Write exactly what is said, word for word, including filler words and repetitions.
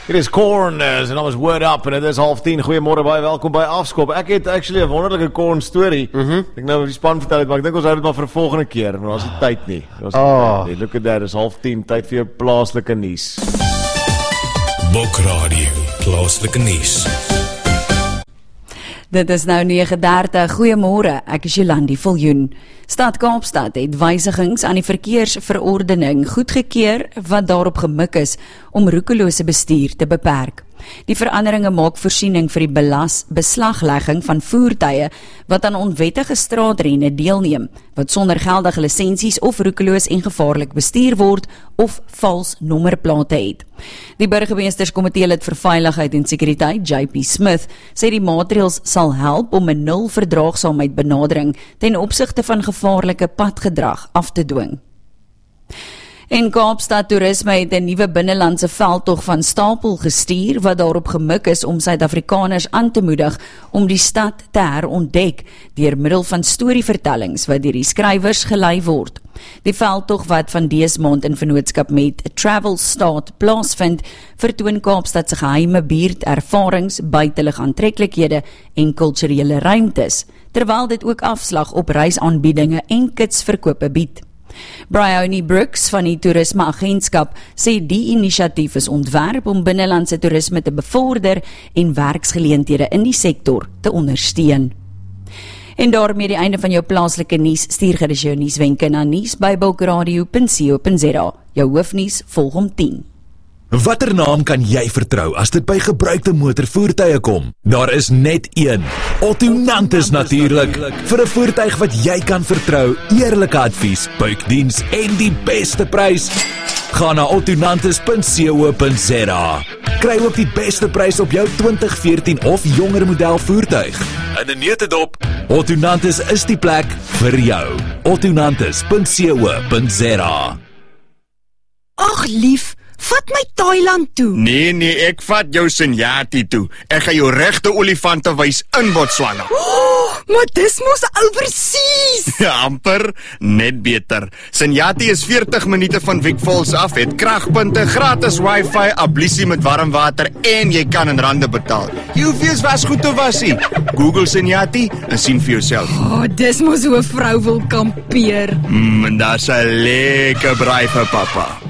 Dit is Korn, zijn naam is Word Up en het is half tien. Goeiemorgen baie, welkom by Afskop. Ek het actually 'n wonderlike Korn story. Mm -hmm. Ek nou die span vertel het, maar ek dink ons hou dit maar vir 'n volgende keer. Want ons het tyd nie. Ons het Oh. tyd nie. Look at that, is half tien, tyd vir jou plaaslike nuus. Bokradio, plaaslike nuus. Dit is nou nege dertig. Goeiemôre, ek is Jolandi Viljoen. Stad Kaapstad het wysigings aan die verkeersverordening goedgekeur wat daarop gemik is om roekelose bestuur te beperk. Die veranderinge maak voorsiening vir die belas, beslaglegging van voertuie wat aan onwettige straatrenne deelneem, wat sonder geldige lisensies of roekeloos en gevaarlik bestuur word of vals nommerplate het. Die burgemeesterskomitee lid vir veiligheid en sekuriteit, J P Smith, sê die maatreëls sal help om 'n nul verdraagsaamheid benadering ten opsigte van gevaarlike padgedrag af te dwing. En Kaapstad Toerisme het 'n nuwe binnelandse veldtog van stapel gestuur wat daarop gemik is om Suid-Afrikaners aan te moedig om die stad te herontdek deur middel van storievertellings wat deur die skrywers gelei word. Die veldtog wat van dese maand in vennootskap met Travel Start plaasvind, vertoon Kaapstad se geheime buurt ervarings, buitelug aantreklikhede en kulturele ruimtes, terwyl dit ook afslag op reisaanbiedinge en kitsverkope bied. Bryony Brooks van die Toerisme Agentskap sê die inisiatief is ontwerp om binnelandse toerisme te bevorder en werksgeleenthede in die sektor te ondersteun. En daarmee die einde van jou plaaslike nuus. Stuur gerus jou nuuswenke na nuus by bokradio punt co punt za. Jou hoofnuus volg om tien. Watter naam kan jy vertrou as dit by gebruikte motorvoertuie kom? Daar is net een. Ottonantis natuurlik. Vir 'n voertuig wat jy kan vertrou, eerlike advies, buikdiens en die beste prys. Ga na ottonantis punt co punt za. Kry ook die beste prys op jou twintig veertien of jonger model voertuig. In 'n neutedop, Ottonantis is die plek vir jou. ottonantis punt co punt za. Ag lief, vat my Thailand toe. Nee, nee, ek vat jou Senyati toe. Ek gaan jou regte olifante wys in Botswana. Oh, maar dis mos oorseas. Ja, amper, net beter. Senyati is veertig minute van Vic Falls af, het kragpunte, gratis wifi, ablusie met warm water en jy kan in rande betaal. Jy hoef eers was goed te wasie. Google Senyati en sien vir jouself. Oh, dis mos hoe 'n vrou wil kampeer. Mm, en daar's 'n lekker braai vir papa.